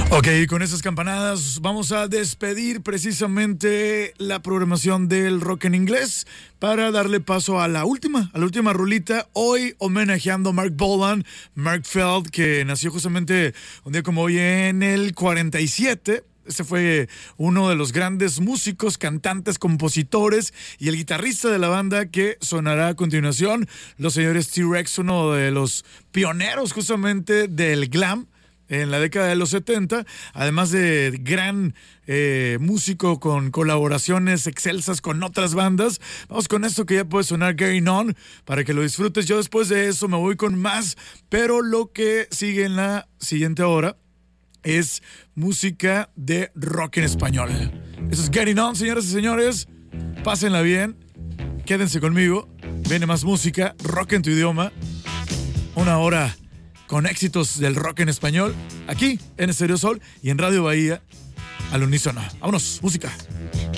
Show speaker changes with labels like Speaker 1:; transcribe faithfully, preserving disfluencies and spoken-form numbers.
Speaker 1: Ok, con esas campanadas vamos a despedir precisamente la programación del rock en inglés para darle paso a la última, a la última rulita. Hoy homenajeando a Mark Bolan, Mark Feld, que nació justamente un día como hoy en el cuarenta y siete. Este fue uno de los grandes músicos, cantantes, compositores y el guitarrista de la banda que sonará a continuación. Los señores T-Rex, uno de los pioneros justamente del glam en la década de los setenta, además de gran eh, músico con colaboraciones excelsas con otras bandas. Vamos con esto que ya puede sonar, Gary Nunn, para que lo disfrutes. Yo después de eso me voy con más, pero lo que sigue en la siguiente hora es música de rock en español. Eso es Gary Nunn, señoras y señores. Pásenla bien, quédense conmigo. Viene más música, rock en tu idioma. Una hora con éxitos del rock en español, aquí en Stereo Sol y en Radio Bahía, al unísono. Vámonos, música.